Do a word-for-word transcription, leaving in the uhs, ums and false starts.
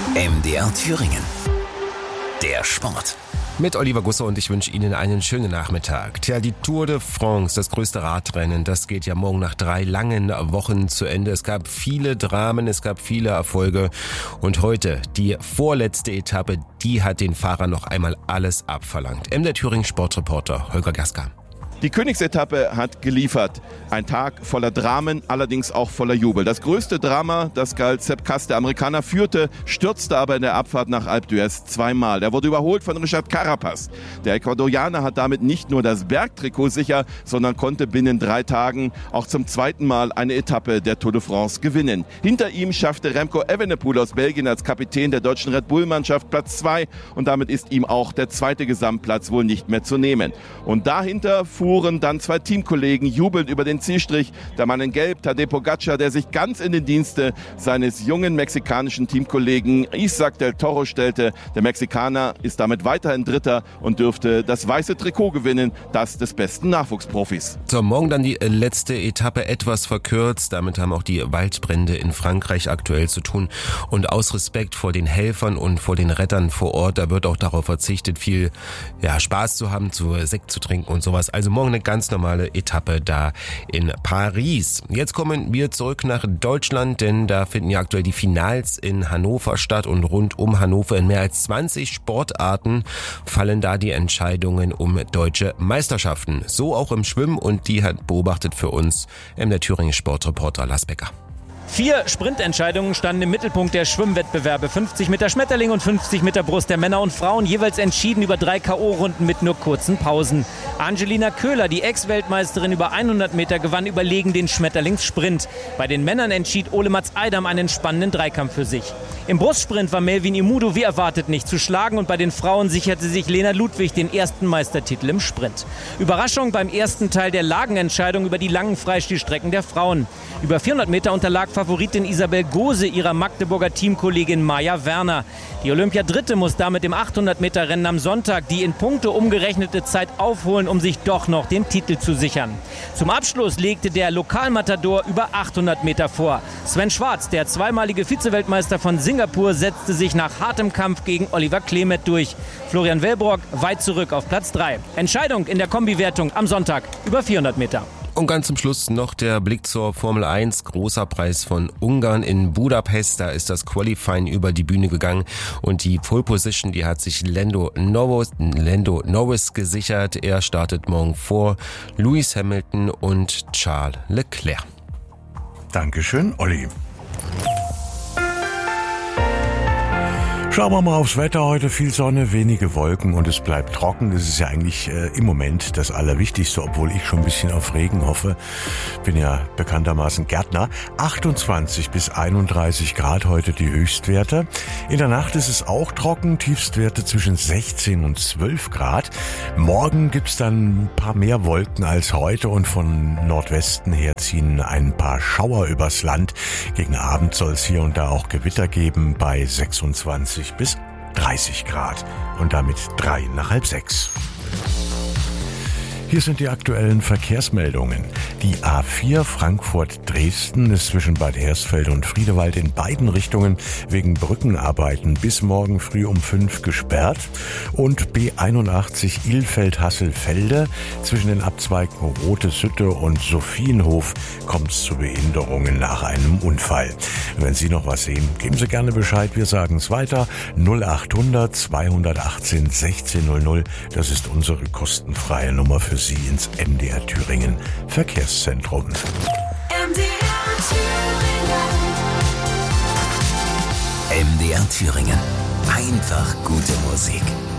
M D R Thüringen. Der Sport. Mit Oliver Gusser und ich wünsche Ihnen einen schönen Nachmittag. Tja, die Tour de France, das größte Radrennen, das geht ja morgen nach drei langen Wochen zu Ende. Es gab viele Dramen, es gab viele Erfolge und heute die vorletzte Etappe, die hat den Fahrern noch einmal alles abverlangt. M D R Thüringen Sportreporter Holger Gaska. Die Königsetappe hat geliefert. Ein Tag voller Dramen, allerdings auch voller Jubel. Das größte Drama, das galt Sepp Kuss, der Amerikaner, führte, stürzte aber in der Abfahrt nach Alpe d'Huez zweimal. Er wurde überholt von Richard Carapaz. Der Ecuadorianer hat damit nicht nur das Bergtrikot sicher, sondern konnte binnen drei Tagen auch zum zweiten Mal eine Etappe der Tour de France gewinnen. Hinter ihm schaffte Remco Evenepoel aus Belgien als Kapitän der deutschen Red Bull-Mannschaft Platz zwei und damit ist ihm auch der zweite Gesamtplatz wohl nicht mehr zu nehmen. Und dahinter fuhr dann zwei Teamkollegen jubelnd über den Zielstrich. Der Mann in Gelb, Tadej Pogacar, der sich ganz in den Dienste seines jungen mexikanischen Teamkollegen Isaac del Toro stellte. Der Mexikaner ist damit weiterhin Dritter und dürfte das weiße Trikot gewinnen, das des besten Nachwuchsprofis. So, morgen dann die letzte Etappe etwas verkürzt. Damit haben auch die Waldbrände in Frankreich aktuell zu tun. Und aus Respekt vor den Helfern und vor den Rettern vor Ort, da wird auch darauf verzichtet, viel ja, Spaß zu haben, zu Sekt zu trinken und sowas. Also morgen eine ganz normale Etappe da in Paris. Jetzt kommen wir zurück nach Deutschland, denn da finden ja aktuell die Finals in Hannover statt und rund um Hannover in mehr als zwanzig Sportarten fallen da die Entscheidungen um deutsche Meisterschaften. So auch im Schwimmen und die hat beobachtet für uns M D R Thüringen Sportreporter Lars Becker. Vier Sprintentscheidungen standen im Mittelpunkt der Schwimmwettbewerbe. fünfzig Meter Schmetterling und fünfzig Meter Brust der Männer und Frauen, jeweils entschieden über drei K O-Runden mit nur kurzen Pausen. Angelina Köhler, die Ex-Weltmeisterin über hundert Meter, gewann überlegen den Schmetterlingssprint. Bei den Männern entschied Ole Mats Eidam einen spannenden Dreikampf für sich. Im Brustsprint war Melvin Imudo wie erwartet nicht zu schlagen und bei den Frauen sicherte sich Lena Ludwig den ersten Meistertitel im Sprint. Überraschung beim ersten Teil der Lagenentscheidung über die langen Freistilstrecken der Frauen. Über vierhundert Meter unterlag Favoritin Isabel Gose ihrer Magdeburger Teamkollegin Maja Werner. Die Olympiadritte muss damit im achthundert Meter Rennen am Sonntag die in Punkte umgerechnete Zeit aufholen, um sich doch noch den Titel zu sichern. Zum Abschluss legte der Lokalmatador über achthundert Meter vor. Sven Schwarz, der zweimalige Vizeweltmeister von Singapur, setzte sich nach hartem Kampf gegen Oliver Klemet durch. Florian Wellbrock weit zurück auf Platz drei. Entscheidung in der Kombiwertung am Sonntag über vierhundert Meter. Und ganz zum Schluss noch der Blick zur Formel eins, großer Preis von Ungarn in Budapest. Da ist das Qualifying über die Bühne gegangen und die Pole Position, die hat sich Lando Norris, Lando Norris gesichert. Er startet morgen vor Lewis Hamilton und Charles Leclerc. Dankeschön, Olli. Schauen wir mal aufs Wetter heute. Viel Sonne, wenige Wolken und es bleibt trocken. Das ist ja eigentlich äh, im Moment das Allerwichtigste, obwohl ich schon ein bisschen auf Regen hoffe. Bin ja bekanntermaßen Gärtner. achtundzwanzig bis einunddreißig Grad heute die Höchstwerte. In der Nacht ist es auch trocken, Tiefstwerte zwischen sechzehn und zwölf Grad. Morgen gibt's dann ein paar mehr Wolken als heute und von Nordwesten her ziehen ein paar Schauer übers Land. Gegen Abend soll es hier und da auch Gewitter geben bei sechsundzwanzig bis dreißig Grad und damit drei nach halb sechs. Hier sind die aktuellen Verkehrsmeldungen. Die A vier Frankfurt-Dresden ist zwischen Bad Hersfeld und Friedewald in beiden Richtungen wegen Brückenarbeiten bis morgen früh um fünf gesperrt. Und B einundachtzig Ilfeld-Hasselfelde zwischen den Abzweigen Rote Sütte und Sophienhof kommt es zu Behinderungen nach einem Unfall. Wenn Sie noch was sehen, geben Sie gerne Bescheid. Wir sagen es weiter. null achthundert zweihundertachtzehn sechzehn null null. Das ist unsere kostenfreie Nummer für Sie ins M D R Thüringen Verkehrszentrum. M D R Thüringen. M D R Thüringen. Einfach gute Musik.